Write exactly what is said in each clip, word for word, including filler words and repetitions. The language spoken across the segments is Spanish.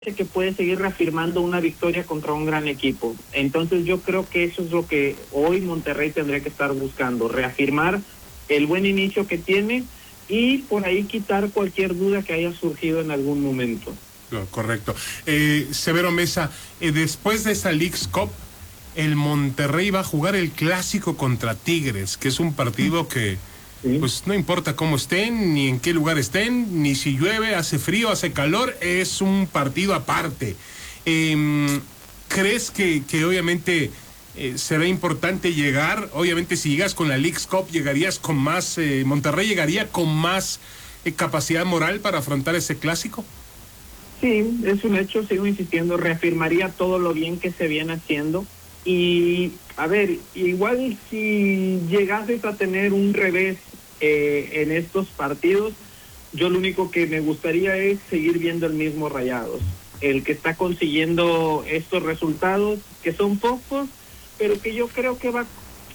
que puede seguir reafirmando una victoria contra un gran equipo. Entonces yo creo que eso es lo que hoy Monterrey tendría que estar buscando, reafirmar el buen inicio que tiene y por ahí quitar cualquier duda que haya surgido en algún momento. No, correcto. Eh, Severo Mesa, eh, después de esa Leagues Cup, el Monterrey va a jugar el clásico contra Tigres, que es un partido que sí, pues no importa cómo estén, ni en qué lugar estén, ni si llueve, hace frío, hace calor, es un partido aparte. Eh, ¿Crees que, que obviamente eh, será importante llegar? Obviamente si llegas con la Leagues Cup, llegarías con más, eh, Monterrey llegaría con más eh, capacidad moral para afrontar ese clásico. Sí, es un hecho, sigo insistiendo, reafirmaría todo lo bien que se viene haciendo. Y, a ver, igual si llegases a tener un revés eh, en estos partidos, yo lo único que me gustaría es seguir viendo el mismo Rayados, el que está consiguiendo estos resultados, que son pocos, pero que yo creo que va,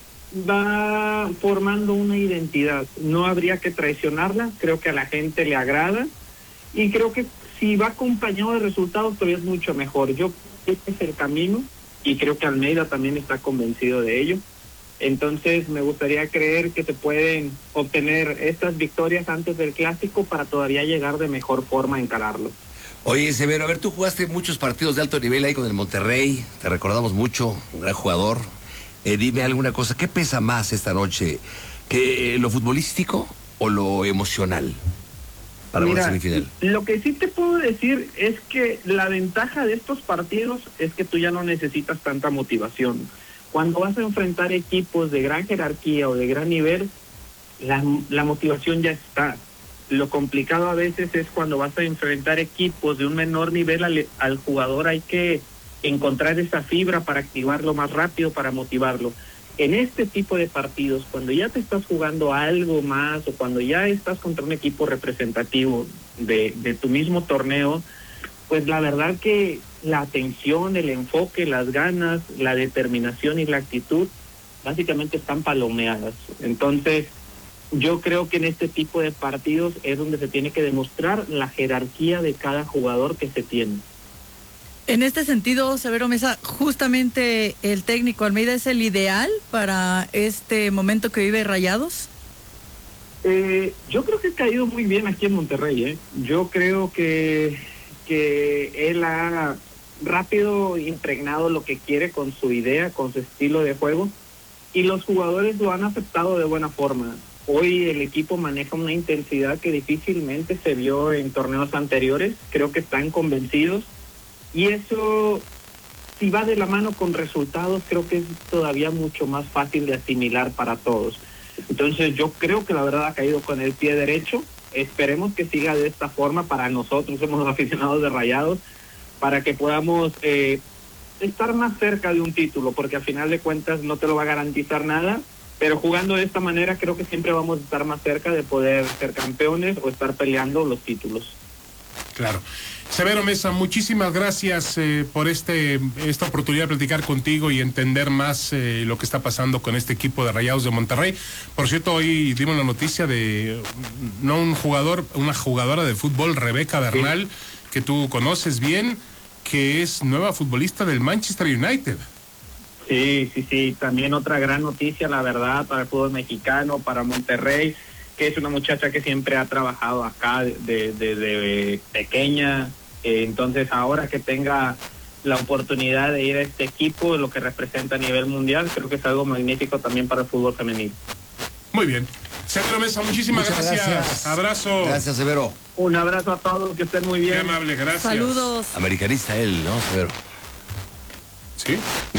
va formando una identidad. No habría que traicionarla, creo que a la gente le agrada, y creo que si va acompañado de resultados todavía es mucho mejor. Yo creo que es el camino, y creo que Almeida también está convencido de ello. Entonces me gustaría creer que se pueden obtener estas victorias antes del clásico para todavía llegar de mejor forma a encararlo. Oye, Severo, a ver, tú jugaste muchos partidos de alto nivel ahí con el Monterrey, te recordamos mucho, un gran jugador. Eh, dime alguna cosa, ¿qué pesa más esta noche? ¿Que lo futbolístico o lo emocional? Para Mira, lo que sí te puedo decir es que la ventaja de estos partidos es que tú ya no necesitas tanta motivación. Cuando vas a enfrentar equipos de gran jerarquía o de gran nivel, la, la motivación ya está. Lo complicado a veces es cuando vas a enfrentar equipos de un menor nivel, al, al jugador hay que encontrar esa fibra para activarlo más rápido, para motivarlo. En este tipo de partidos, cuando ya te estás jugando algo más o cuando ya estás contra un equipo representativo de, de tu mismo torneo, pues la verdad que la atención, el enfoque, las ganas, la determinación y la actitud básicamente están palomeadas. Entonces, yo creo que en este tipo de partidos es donde se tiene que demostrar la jerarquía de cada jugador que se tiene. En este sentido, Severo Mesa, justamente el técnico Almeida es el ideal para este momento que vive Rayados. Eh, yo creo que ha caído muy bien aquí en Monterrey, ¿eh? Yo creo que, que él ha rápido impregnado lo que quiere con su idea, con su estilo de juego, y los jugadores lo han aceptado de buena forma. Hoy el equipo maneja una intensidad que difícilmente se vio en torneos anteriores, creo que están convencidos. Y eso, si va de la mano con resultados, creo que es todavía mucho más fácil de asimilar para todos. Entonces yo creo que la verdad ha caído con el pie derecho. Esperemos que siga de esta forma para nosotros, somos los aficionados de Rayados, para que podamos eh, estar más cerca de un título, porque al final de cuentas no te lo va a garantizar nada, pero jugando de esta manera creo que siempre vamos a estar más cerca de poder ser campeones o estar peleando los títulos. Claro. Severo Mesa, muchísimas gracias eh, por este esta oportunidad de platicar contigo y entender más eh, lo que está pasando con este equipo de Rayados de Monterrey. Por cierto, hoy dimos la noticia de no un jugador, una jugadora de fútbol, Rebeca Bernal, sí, que tú conoces bien, que es nueva futbolista del Manchester United. Sí, sí, sí, también otra gran noticia, la verdad, para el fútbol mexicano, para Monterrey, que es una muchacha que siempre ha trabajado acá desde de, de, de pequeña, eh, entonces ahora que tenga la oportunidad de ir a este equipo, lo que representa a nivel mundial, creo que es algo magnífico también para el fútbol femenino. Muy bien. Severo Mesa, muchísimas gracias. gracias. Abrazo. Gracias, Severo. Un abrazo a todos, que estén muy bien. Qué amable, gracias. Saludos. Americanista él, ¿no, Severo? ¿Sí?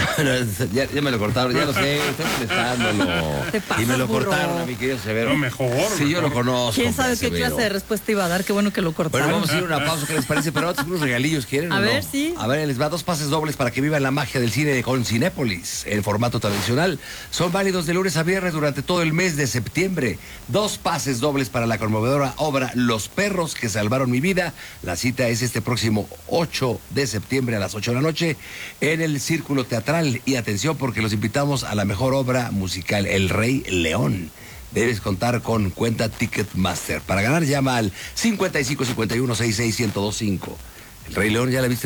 ya, ya me lo cortaron, ya lo sé, estoy molestándolo. Te pasas, y me lo burro. cortaron a mi querido Severo. No, mejor. Sí, mejor. yo lo conozco. ¿Quién sabe qué Severo. clase de respuesta iba a dar? Qué bueno que lo cortaron. Bueno, vamos a ir a una pausa, ¿qué les parece? Pero antes unos regalillos, ¿quieren A o ver, no? sí. A ver, les va dos pases dobles para que vivan la magia del cine con Cinépolis, en formato tradicional. Son válidos de lunes a viernes durante todo el mes de septiembre. Dos pases dobles para la conmovedora obra Los perros que salvaron mi vida. La cita es este próximo ocho de septiembre a las ocho de la noche en el Círculo Teatral. Y atención, porque los invitamos a la mejor obra musical, El Rey León. Debes contar con cuenta Ticketmaster. Para ganar, llama al cincuenta y cinco cincuenta y uno sesenta y seis ciento veinticinco. El Rey León, ¿ya la viste?